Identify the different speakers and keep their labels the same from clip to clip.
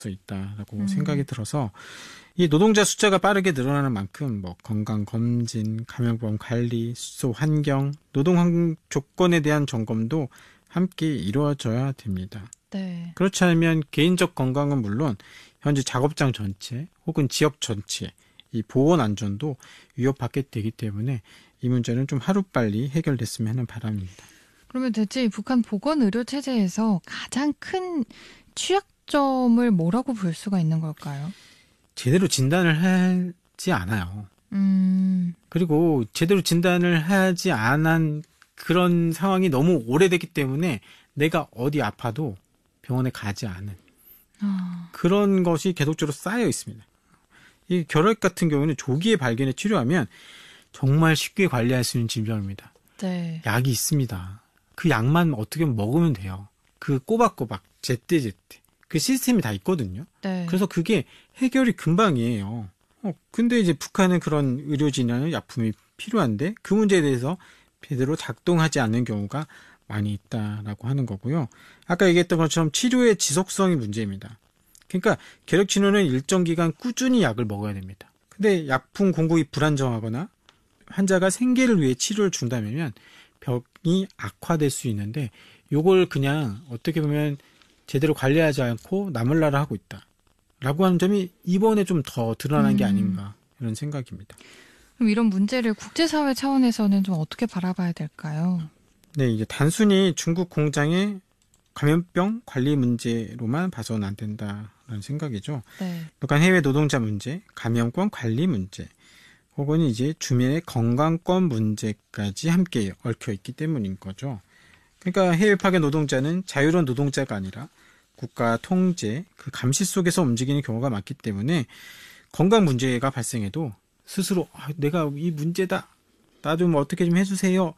Speaker 1: 수 있다라고 생각이 들어서 이 노동자 숫자가 빠르게 늘어나는 만큼 뭐 건강검진, 감염병 관리, 숙소 환경, 노동 조건에 대한 점검도 함께 이루어져야 됩니다.
Speaker 2: 네.
Speaker 1: 그렇지 않으면 개인적 건강은 물론 현재 작업장 전체 혹은 지역 전체 이 보건 안전도 위협받게 되기 때문에 이 문제는 좀 하루빨리 해결됐으면 하는 바람입니다.
Speaker 2: 그러면 대체 북한 보건의료체제에서 가장 큰 취약점을 뭐라고 볼 수가 있는 걸까요?
Speaker 1: 제대로 진단을 하지 않아요. 그리고 제대로 진단을 하지 않은 그런 상황이 너무 오래됐기 때문에 내가 어디 아파도 병원에 가지 않은 그런 것이 계속적으로 쌓여 있습니다. 이 결핵 같은 경우는 조기에 발견해 치료하면 정말 쉽게 관리할 수 있는 질병입니다.
Speaker 2: 네.
Speaker 1: 약이 있습니다. 그 약만 어떻게 먹으면 돼요. 그 꼬박꼬박 제때제때 그 시스템이 다 있거든요.
Speaker 2: 네.
Speaker 1: 그래서 그게 해결이 금방이에요. 근데 이제 북한은 그런 의료진이나 약품이 필요한데 그 문제에 대해서 제대로 작동하지 않는 경우가 많이 있다라고 하는 거고요. 아까 얘기했던 것처럼 치료의 지속성이 문제입니다. 그러니까 결핵 치료는 일정 기간 꾸준히 약을 먹어야 됩니다. 근데 약품 공급이 불안정하거나 환자가 생계를 위해 치료를 준다면 병이 악화될 수 있는데 요걸 그냥 어떻게 보면 제대로 관리하지 않고 나몰라라 하고 있다라고 하는 점이 이번에 좀 더 드러난 게 아닌가 이런 생각입니다.
Speaker 2: 그럼 이런 문제를 국제사회 차원에서는 좀 어떻게 바라봐야 될까요?
Speaker 1: 네, 이제 단순히 중국 공장의 감염병 관리 문제로만 봐서는 안 된다라는 생각이죠.
Speaker 2: 네.
Speaker 1: 북한 해외 노동자 문제, 감염권 관리 문제, 혹은 이제 주민의 건강권 문제까지 함께 얽혀 있기 때문인 거죠. 그러니까 해외 파견 노동자는 자유로운 노동자가 아니라 국가 통제, 그 감시 속에서 움직이는 경우가 많기 때문에 건강 문제가 발생해도 스스로 내가 이 문제다. 나 좀 어떻게 좀 해주세요.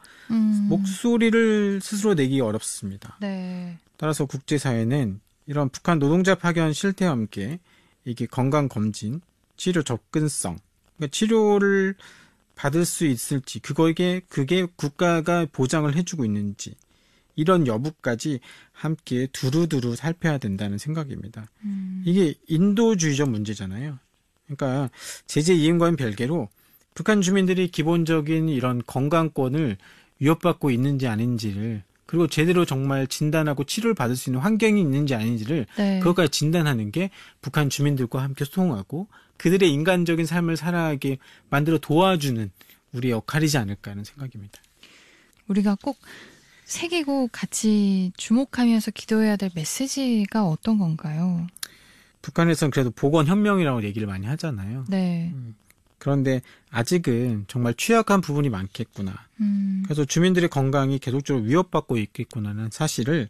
Speaker 1: 목소리를 스스로 내기 어렵습니다.
Speaker 2: 네.
Speaker 1: 따라서 국제사회는 이런 북한 노동자 파견 실태와 함께 이게 건강검진, 치료 접근성, 그러니까 치료를 받을 수 있을지, 그게 국가가 보장을 해주고 있는지, 이런 여부까지 함께 두루두루 살펴야 된다는 생각입니다. 이게 인도주의적 문제잖아요. 그러니까 제재 이행과는 별개로 북한 주민들이 기본적인 이런 건강권을 위협받고 있는지 아닌지를, 그리고 제대로 정말 진단하고 치료를 받을 수 있는 환경이 있는지 아닌지를
Speaker 2: 네.
Speaker 1: 그것까지 진단하는 게 북한 주민들과 함께 소통하고 그들의 인간적인 삶을 살아가게 만들어 도와주는 우리의 역할이지 않을까 하는 생각입니다.
Speaker 2: 우리가 꼭 새기고 같이 주목하면서 기도해야 될 메시지가 어떤 건가요?
Speaker 1: 북한에서는 그래도 보건혁명이라고 얘기를 많이 하잖아요.
Speaker 2: 네.
Speaker 1: 그런데 아직은 정말 취약한 부분이 많겠구나. 그래서 주민들의 건강이 계속적으로 위협받고 있겠구나는 사실을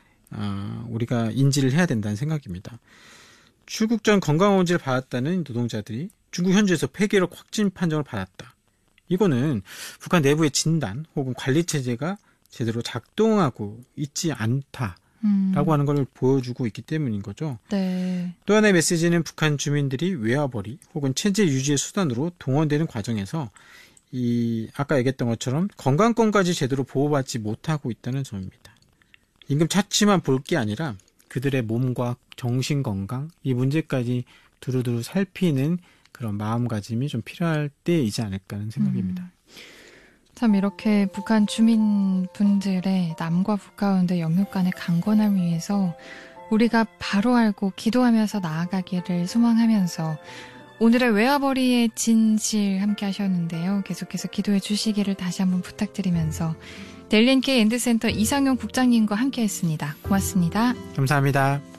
Speaker 1: 우리가 인지를 해야 된다는 생각입니다. 출국 전 건강검진을 받았다는 노동자들이 중국 현지에서 폐결핵 확진 판정을 받았다. 이거는 북한 내부의 진단 혹은 관리체제가 제대로 작동하고 있지 않다라고 하는 걸 보여주고 있기 때문인 거죠.
Speaker 2: 네.
Speaker 1: 또 하나의 메시지는 북한 주민들이 외화벌이 혹은 체제 유지의 수단으로 동원되는 과정에서 아까 얘기했던 것처럼 건강권까지 제대로 보호받지 못하고 있다는 점입니다. 임금 차치만 볼 게 아니라 그들의 몸과 정신 건강, 이 문제까지 두루두루 살피는 그런 마음가짐이 좀 필요할 때이지 않을까 하는 생각입니다.
Speaker 2: 참 이렇게 북한 주민분들의 남과 북 가운데 영육 간의 강건함을 위해서 우리가 바로 알고 기도하면서 나아가기를 소망하면서 오늘의 외화벌이의 진실 함께 하셨는데요. 계속해서 기도해 주시기를 다시 한번 부탁드리면서 데일리 NK 엔드센터 이상용 국장님과 함께 했습니다. 고맙습니다.
Speaker 1: 감사합니다.